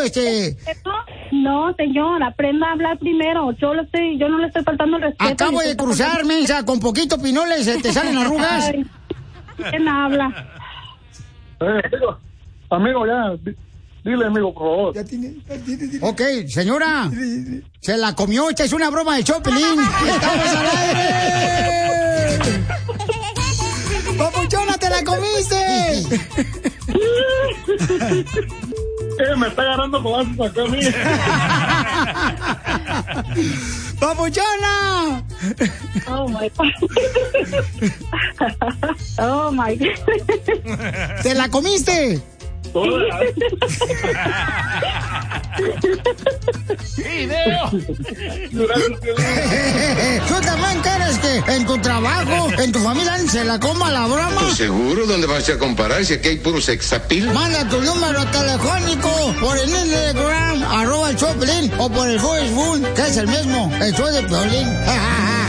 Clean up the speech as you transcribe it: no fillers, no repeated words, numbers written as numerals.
No, señor, aprenda a hablar primero. Yo no le estoy faltando el respeto. Acabo de cruzar, mensa, con poquito pinoles, te salen arrugas. Ay, ¿quién habla? Amigo, ya, dile, amigo, por favor. Ok, señora, se la comió, esta es una broma de Choplin. ¡Estamos al aire! ¡Papuchona, te la comiste! Me está agarrando con acá a mí. ¡Papuchona! Oh, my God. Oh, my God. ¿Te la comiste? ¡Video! ¿Tú también quieres que en tu trabajo, en tu familia, se la coma la broma? ¿Tú seguro? ¿Dónde vas a comparar si aquí hay puro sexapil? Manda tu número telefónico por el Instagram, @el Choplin, o por el Facebook, que es el mismo, el show de Piolín.